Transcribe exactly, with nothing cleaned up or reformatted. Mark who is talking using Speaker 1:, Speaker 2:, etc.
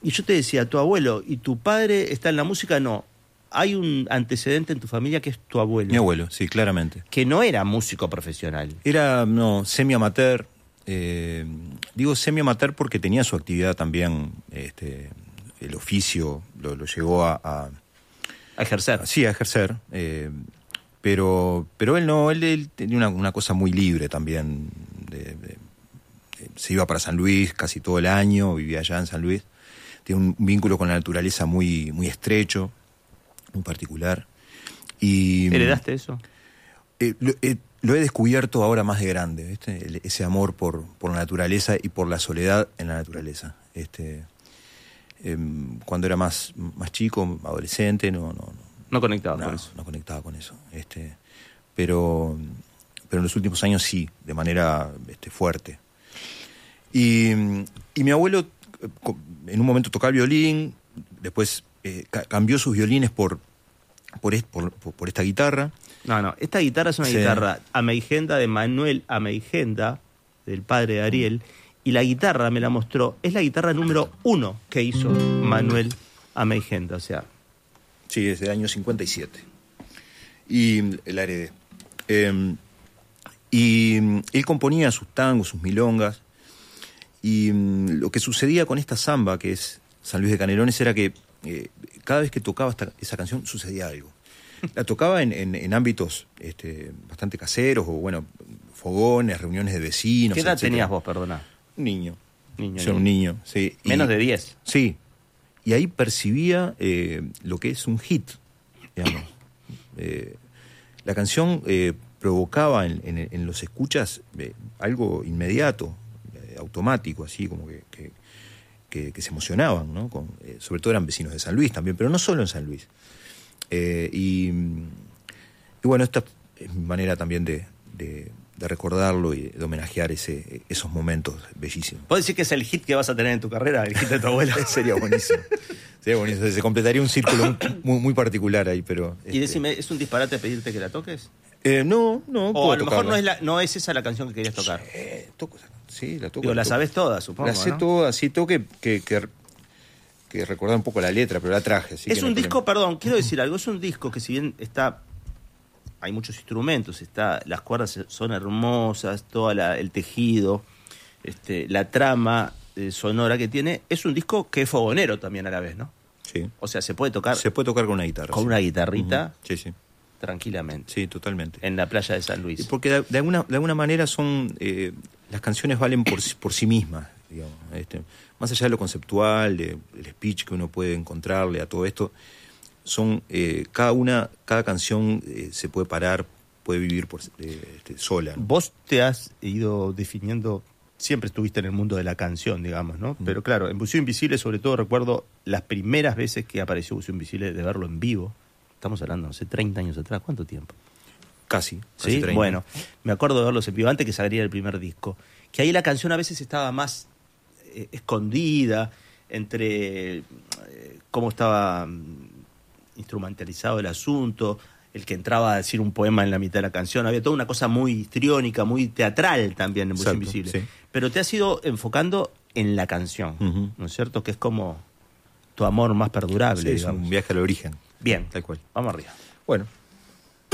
Speaker 1: y yo te decía, tu abuelo y tu padre está en la música, no. Hay un antecedente en tu familia que es tu abuelo.
Speaker 2: Mi abuelo, sí, claramente.
Speaker 1: Que no era músico profesional.
Speaker 2: Era, no, semi-amateur. Eh, digo semi-amateur porque tenía su actividad también, este, el oficio lo, lo llegó a... A,
Speaker 1: a ejercer.
Speaker 2: A, sí, a ejercer. Eh, pero pero él no, él, él tenía una, una cosa muy libre también. De, de, de, se iba para San Luis casi todo el año, vivía allá en San Luis. Tiene un vínculo con la naturaleza muy, muy estrecho, muy particular. Y,
Speaker 1: ¿heredaste eso?
Speaker 2: Eh, lo, eh, lo he descubierto ahora más de grande, ¿viste? El, ese amor por, por la naturaleza y por la soledad en la naturaleza. Este, eh, cuando era más, más chico, adolescente, no, no, no,
Speaker 1: no conectaba
Speaker 2: no,
Speaker 1: con eso.
Speaker 2: No conectaba con eso. Este, pero, pero en los últimos años sí, de manera este, fuerte. Y, y mi abuelo en un momento tocaba el violín, después eh, ca- cambió sus violines por, por, est, por, por esta guitarra.
Speaker 1: No, no, esta guitarra es una sí. guitarra Ameigenda de Manuel Ameigenda, del padre de Ariel, y la guitarra, me la mostró, es la guitarra número uno que hizo Manuel Ameigenda, o sea...
Speaker 2: Sí, es del año cincuenta y siete. Y la heredé. Eh, y él componía sus tangos, sus milongas, y lo que sucedía con esta samba, que es San Luis de Canelones, era que eh, cada vez que tocaba esta, esa canción sucedía algo. La tocaba en, en, en ámbitos este, bastante caseros, o bueno, fogones, reuniones de vecinos.
Speaker 1: ¿Qué edad
Speaker 2: etcétera.
Speaker 1: tenías vos, perdona?
Speaker 2: Un niño.
Speaker 1: Niño.
Speaker 2: Yo era un niño, sí.
Speaker 1: Menos
Speaker 2: y,
Speaker 1: de diez.
Speaker 2: Sí. Y ahí percibía eh, lo que es un hit, digamos. Eh, la canción eh, provocaba en, en, en los escuchas eh, algo inmediato, eh, automático, así como que, que, que, que se emocionaban, ¿no? Con, eh, sobre todo eran vecinos de San Luis también, pero no solo en San Luis. Eh, y, y bueno, esta es mi manera también de, de, de recordarlo y de homenajear ese, esos momentos bellísimos.
Speaker 1: ¿Puedo decir que es el hit que vas a tener en tu carrera, el hit de tu abuelo?
Speaker 2: Sería buenísimo. Sería buenísimo. Se completaría un círculo muy, muy particular ahí, pero...
Speaker 1: Y decime, ¿es un disparate pedirte que la toques?
Speaker 2: Eh, no, no.
Speaker 1: O a lo mejor no es, la, no es esa la canción que querías tocar.
Speaker 2: Sí, toco, sí la toco.
Speaker 1: Digo, la
Speaker 2: toco.
Speaker 1: sabes todas, supongo,
Speaker 2: La sé
Speaker 1: ¿no?
Speaker 2: todas, sí, tengo que, que, que, que recordar un poco la letra, pero la traje. Así
Speaker 1: es
Speaker 2: que
Speaker 1: un
Speaker 2: no
Speaker 1: disco,
Speaker 2: problema.
Speaker 1: perdón, quiero decir algo, es un disco que si bien está... Hay muchos instrumentos, está, las cuerdas son hermosas, todo la, el tejido, este, la trama eh, sonora que tiene, es un disco que es fogonero también a la vez, ¿no?
Speaker 2: Sí.
Speaker 1: O sea, se puede tocar...
Speaker 2: Se puede tocar con una guitarra.
Speaker 1: Con
Speaker 2: sí.
Speaker 1: una guitarrita.
Speaker 2: Uh-huh. Sí, sí.
Speaker 1: Tranquilamente.
Speaker 2: Sí, totalmente.
Speaker 1: En la playa de San Luis.
Speaker 2: Porque de, de, alguna, de alguna manera son... Eh, las canciones valen por, por sí mismas, digamos. Este, más allá de lo conceptual, de, del speech que uno puede encontrarle a todo esto, son... Eh, cada una, cada canción eh, se puede parar, puede vivir por, eh, este, sola, ¿no?
Speaker 1: Vos te has ido definiendo... Siempre estuviste en el mundo de la canción, digamos, ¿no? Mm. Pero claro, en Buceo Invisible, sobre todo, recuerdo las primeras veces que apareció Buceo Invisible, de verlo en vivo. Estamos hablando, no sé, treinta años atrás. ¿Cuánto tiempo?
Speaker 2: Casi. casi
Speaker 1: ¿Sí?
Speaker 2: treinta.
Speaker 1: Bueno, me acuerdo de verlos en vivo antes que saliera el primer disco. Que ahí la canción a veces estaba más eh, escondida entre eh, cómo estaba mm, instrumentalizado el asunto, el que entraba a decir un poema en la mitad de la canción. Había toda una cosa muy histriónica, muy teatral también en Buceo Invisible.
Speaker 2: Sí.
Speaker 1: Pero te has ido enfocando en la canción,
Speaker 2: uh-huh.
Speaker 1: ¿no es cierto? Que es como tu amor más perdurable.
Speaker 2: Sí, es
Speaker 1: digamos.
Speaker 2: un viaje al origen.
Speaker 1: Bien,
Speaker 2: tal cual.
Speaker 1: Vamos arriba.
Speaker 2: Bueno.